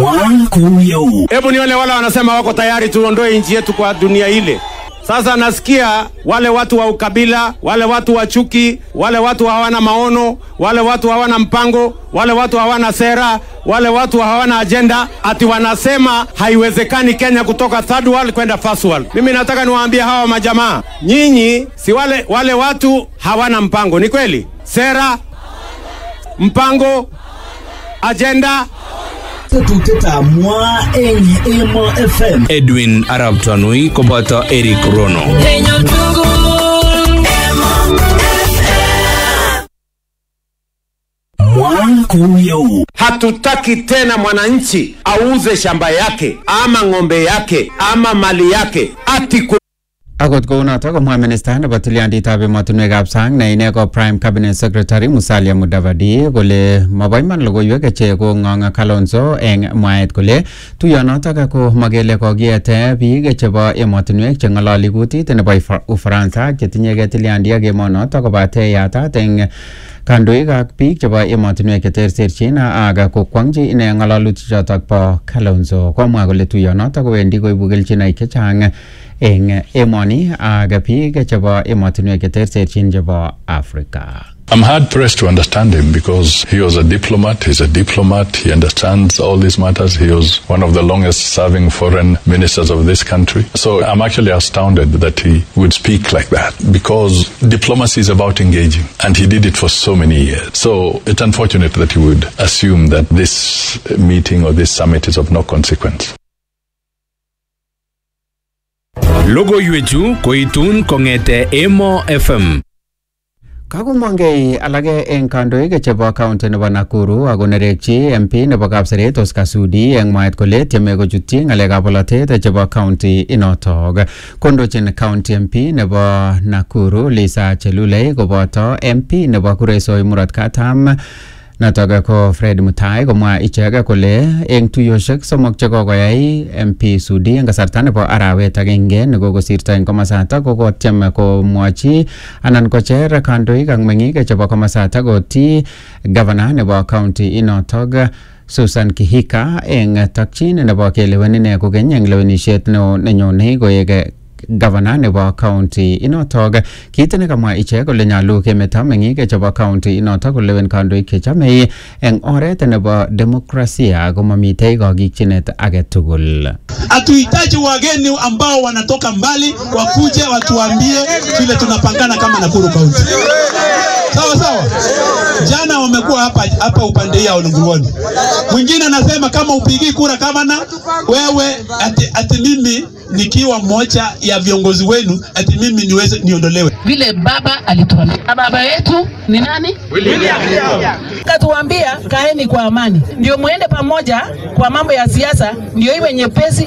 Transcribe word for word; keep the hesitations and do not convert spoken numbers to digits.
Mwakuyo. Hebu ni wale wale wanasema wako tayari tuondoe nchi yetu kwa dunia ile. Sasa nasikia wale watu wa ukabila, wale watu wa chuki, wale watu hawana maono, wale watu hawana mpango, wale watu hawana sera, wale watu hawana agenda, ati wanasema haiwezekani Kenya kutoka third world kwenda first world. Mimi nataka niwaambie hawa majamaa, nyinyi si wale wale watu hawana mpango, ni kweli? Sera, mpango, agenda. Tuteta mwa enye emo F M. Edwin Arab Tanui koboto Eric Rono. Mwakuyo. Hatutaki tena mwananchi auze shamba yake ama ng'ombe yake ama mali yake ati Akot ko unato ko Prime Minister nebo tilyandit emotinwekab sang ne ine ko Prime Cabinet Secretary Musalia Mudavadi kole mabo iman logoiwek che ko Ng'ong'o Kalonzo eng mwaet kole tuyonotok ko magele kokiete biik chebo emotinwek che ng'ololi kutit nebo Ufaransa chetinye tilyandi ak emonotok kobate yatat eng kandoik ak biik chebo emotinwek cheterterchin ak kokwangchi ine ng'alalutik chotok bo Kalonzo. Komwa kole tuyonotok kowendi koibu kelchinoik chechang eng emoni ak biik chebo emotinwek cheterterchin chebo Africa. I'm hard pressed to understand him because he was a diplomat, he's a diplomat, he understands all these matters, he was one of the longest serving foreign ministers of this country. So I'm actually astounded that he would speak like that because diplomacy is about engaging and he did it for so many years. So it's unfortunate that he would assume that this meeting or this summit is of no consequence. Logo yuechu koitun kongete Emo F M. Kakumangei alage eng kandoik chebo county nebo Nakuru akonerekchi M P nebo Kapseret Oscar Sudi eng mwaet kole tieme kochutyi ngalekab bolotet chebo county inotok. Kondochin county M P nebo Nakuru Lisa Chelule koboto M P nebo Kuresoi Murot Katam Natoga ko Fred Mutai komwa ichek kole eng tuyoshek somok che kokoyai M P Sudi eng kasarta nebo arawet agenge nekokosirto eng komasata kokotyem komwachi anan kocher kandoik ak meng'ik chebo komasata koti governor nebo county inotok Susan Kihika eng takchin nebo kelewen ine kokeny eng lewenishet neo nenyone koek governor nebo county inotok. Kit ne kamwa ichek kole nyalu kemeto meng'ik chebo county inotok kolewen kandoik chechame eng oret nebo demokrasia komamitei kakikchinet age tugul. Hatuhitaji wageni ambao wanatoka mbali wakuje watuambie vile tunapangana kama Nakuru County. Sawa sawa. Jana wamekuwa hapa hapa upande ya Olunguruoni. Mwingine anasema kama upigi kura kama na wewe ati, ati mimi nikiwa mmoja ya viongozi wenu ati mimi niweze niondolewe. Vile baba alituambia. Baba yetu ni nani? William. Katuambia kaeni kwa amani. Ndio muende pamoja kwa mambo ya siasa, ndio iwe nyepesi.